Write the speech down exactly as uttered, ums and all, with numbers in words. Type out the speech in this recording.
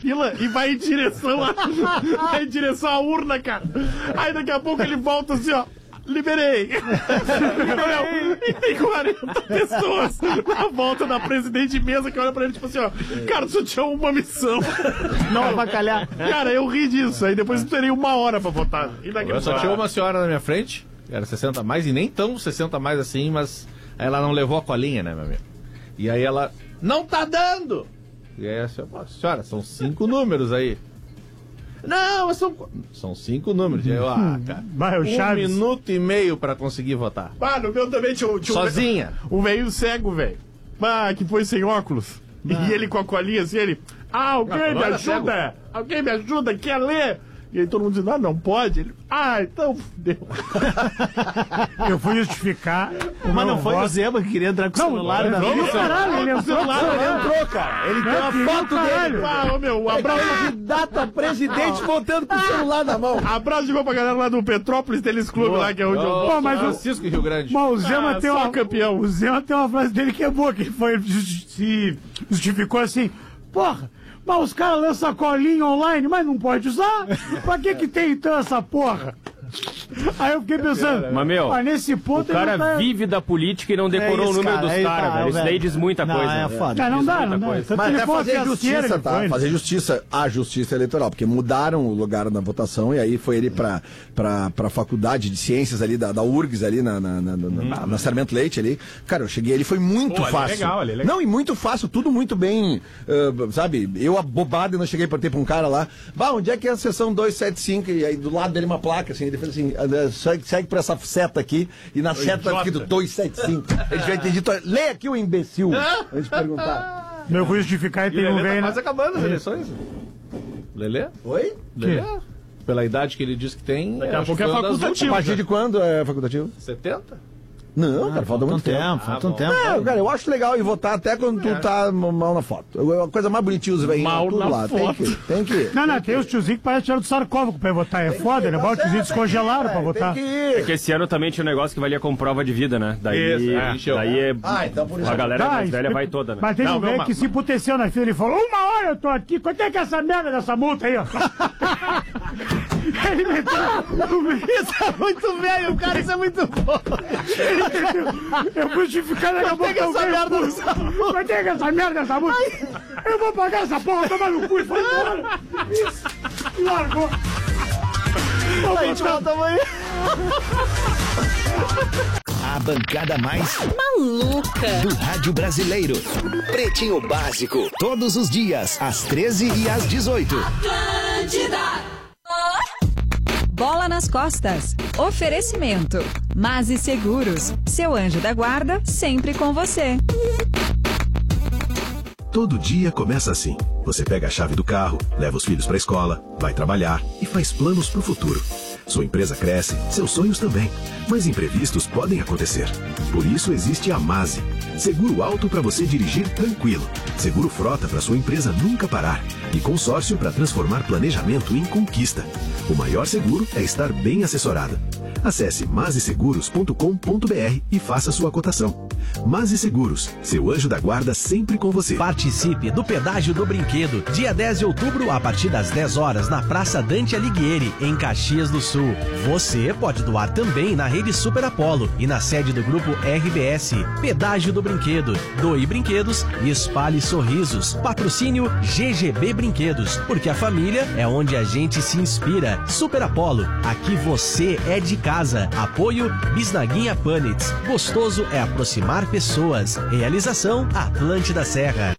fila e vai em direção a, vai em direção à urna, cara. Aí daqui a pouco ele volta assim, ó. Liberei. Liberei. E tem quarenta pessoas na volta da presidente de mesa que olha pra ele tipo assim, ó. Cara, só tinha uma missão. Não avacalhar. Cara, eu ri disso. Aí depois esperei uma hora pra votar. Eu só tinha uma senhora na minha frente, era sessenta a mais, e nem tão sessenta a mais assim, mas ela não levou a colinha, né, meu amigo? E aí ela, não tá dando! E aí a senhora, senhora, são cinco números aí. Não, são, são cinco números. E aí eu, ah, cara, Vai, o um Chaves. minuto e meio pra conseguir votar. Ah, no meu também tinha, tinha Sozinha. Um velho cego, velho. Ah, que foi sem óculos. Ah. E ele com a colinha assim, ele... Ah, alguém Ah, me ajuda? Cego. Alguém me ajuda? Quer ler? E aí todo mundo dizendo, ah, não pode. Ele, ah, então fudeu. Eu fui justificar. Mas não meu foi voto. o Zema que queria entrar com o celular não, na não, mesa. caralho, ele entrou, celular, ele ele entrou, cara. Ele tem uma foto dele. Ah, ô, meu, um abraço. Candidato a presidente voltando com o celular na mão. Abraço de gol pra galera lá do Petrópolis Tênis Clube, lá, que é onde eu vou. Pô, mas o- Francisco e Rio Grande. Mas o Zema Ah, tem só uma campeão. O Zema tem uma frase dele que é boa, que ele foi justi- se justificou assim, porra, mas os caras lançam colinha online, mas não pode usar. Pra que que tem então essa porra? Aí eu fiquei pensando, Mas, meu, mas nesse O ponto ele cara não tá... vive da política e não decorou É isso, o número cara, dos aí tá, caras, velho. Isso velho. daí diz muita Não, coisa. é velho. foda. Não, não dá, muita não dá. coisa. Tanto Mas ele até for fazer fiasqueiro, justiça, ele tá? foi. Fazer justiça à justiça eleitoral, porque mudaram o lugar na votação e aí foi ele pra, pra, pra faculdade de ciências ali da, da U R G S ali na, na, na, na, na, na Sarmento Leite ali. Cara, eu cheguei ali, foi muito Pô, ali é fácil. legal, ali é legal. Não, e muito fácil, tudo muito bem, uh, sabe? Eu abobado não cheguei pra ter pra um cara lá. Bah, onde é que é a sessão duzentos e setenta e cinco? E aí do lado dele uma placa, assim, ele fez assim, uh, segue, segue pra essa seta aqui, e na seta tá escrito duzentos e setenta e cinco. Ele já entendi, lê aqui o imbecil, antes de perguntar. Eu fui justificar e E tem o um Lelê tá velho... quase acabando as eleições. Lelê? Oi? Lelê? Pela idade que ele diz que tem, Daqui a acho pouco que é foi uma das facultativo. A partir de quando é facultativo? setenta? Não, cara, falta muito tempo. falta um bom. tempo. Não, cara, eu acho legal ir votar até quando tu tá mal na foto. É a coisa mais bonitinha os velhinhos Mal tudo na lá. Tem foto. que, tem que. Não, não, tem os tiozinhos que parecem tirar do sarcófago pra ir votar. É foda, né? Bota os tiozinhos descongelaram pra votar. Tem que É ir. que esse ano também tinha um negócio que valia como prova de vida, né? Daí, Isso, é, encheu. daí é, Ah, então por isso. a galera Tá, mais velha isso- vai toda, né? Mas teve Não, um não, velho mas- que se emputeceu na fila e falou, uma hora eu tô aqui, quanto é que é essa merda dessa multa aí, ó? Ele meteu... Isso é muito velho, cara, isso é muito bom. Eu fui justificar daqui a pouco que essa eu merda ganho dessa multa. Quanto é que é essa merda dessa multa? Eu vou pagar essa porra, tomar no cu e foi embora. E largou. A gente volta amanhã. A bancada mais Maluca. do rádio brasileiro. Pretinho Básico. Todos os dias, às treze e às dezoito. Bola nas costas. Oferecimento. Mase Seguros. Seu anjo da guarda sempre com você. Todo dia começa assim. Você pega a chave do carro, leva os filhos para a escola, vai trabalhar e faz planos para o futuro. Sua empresa cresce, seus sonhos também. Mas imprevistos podem acontecer. Por isso existe a Mase. Seguro alto para você dirigir tranquilo. Seguro frota para sua empresa nunca parar. E consórcio para transformar planejamento em conquista. O maior seguro é estar bem assessorado. Acesse mase seguros ponto com ponto br e faça sua cotação. Mase Seguros, seu anjo da guarda sempre com você. Participe do Pedágio do Brinquedo, dia dez de outubro, a partir das dez horas, na Praça Dante Alighieri, em Caxias do Sul. Você pode doar também na Rede Super Apollo e na sede do Grupo R B S. Pedágio do Brinquedo, doe brinquedos e espalhe sorrisos. Patrocínio G G B Brinquedos, porque a família é onde a gente se inspira. Super Apollo, aqui você é de casa. Apoio Bisnaguinha Panitz. Gostoso é aproximar pessoas. Realização Atlântida Serra.